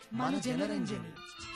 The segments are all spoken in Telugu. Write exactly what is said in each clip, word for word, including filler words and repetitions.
మన జనరంజని.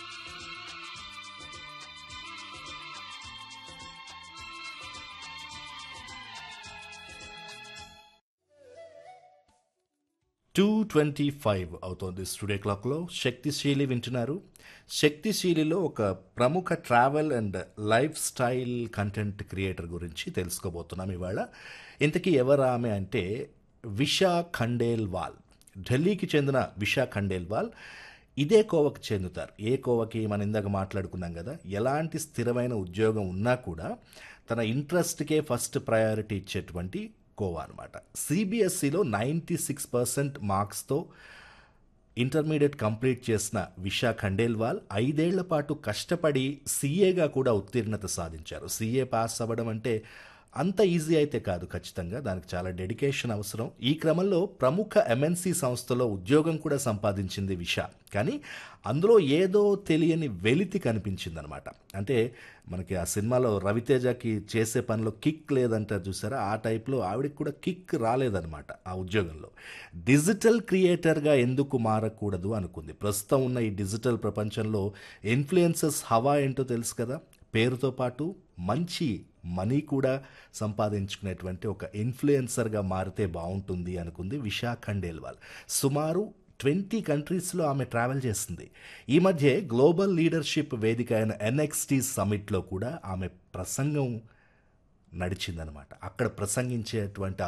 టూ ట్వంటీ ఫైవ్ అవుతోంది స్టూడియో క్లాక్లో. శక్తిశీలి వింటున్నారు. శక్తిశీలిలో ఒక ప్రముఖ travel and life style content creator గురించి తెలుసుకోబోతున్నాం ఇవాళ. ఇంతకీ ఎవరు ఆమె అంటే విషా ఖండేల్వాల్. ఢిల్లీకి చెందిన విషా ఖండేల్వాల్ ఇదే కోవకు చెందుతారు. ఏ కోవకి మనం ఇందాక మాట్లాడుకున్నాం కదా, ఎలాంటి స్థిరమైన ఉద్యోగం ఉన్నా కూడా తన ఇంట్రెస్ట్కే ఫస్ట్ ప్రయారిటీ ఇచ్చేటువంటి కోవా అనమాట. సిబిఎస్ఈలో ninety six percent మార్క్స్తో intermediate complete చేసిన విషా ఖండేల్వాల్ ఐదేళ్ల పాటు కష్టపడి సీఏగా కూడా ఉత్తీర్ణత సాధించారు. సీఏ పాస్ అవ్వడం అంటే అంత ఈజీ అయితే కాదు, ఖచ్చితంగా దానికి చాలా డెడికేషన్ అవసరం. ఈ క్రమంలో ప్రముఖ ఎంఎన్సి సంస్థలో ఉద్యోగం కూడా సంపాదించింది విషా. కానీ అందులో ఏదో తెలియని వెలితి కనిపించిందనమాట. అంటే మనకి ఆ సినిమాలో రవితేజకి చేసే పనిలో కిక్ లేదంటారు చూసారా, ఆ టైప్లో ఆవిడకి కూడా కిక్ రాలేదనమాట ఆ ఉద్యోగంలో. డిజిటల్ క్రియేటర్గా ఎందుకు మారకూడదు అనుకుంది. ప్రస్తుతం ఉన్న ఈ డిజిటల్ ప్రపంచంలో ఇన్ఫ్లుయెన్సర్స్ హవా ఏంటో తెలుసు కదా, పేరుతో పాటు మంచి మనీ కూడా సంపాదించుకునేటువంటి ఒక ఇన్ఫ్లుయెన్సర్గా మారితే బాగుంటుంది అనుకుంది విషా ఖండేల్వాల్. సుమారు ట్వంటీ కంట్రీస్లో ఆమె ట్రావెల్ చేసింది. ఈ మధ్య గ్లోబల్ లీడర్షిప్ వేదిక అయిన ఎన్ఎక్స్టీ సమిట్లో కూడా ఆమె ప్రసంగం నడిచిందనమాట. అక్కడ ప్రసంగించేటువంటి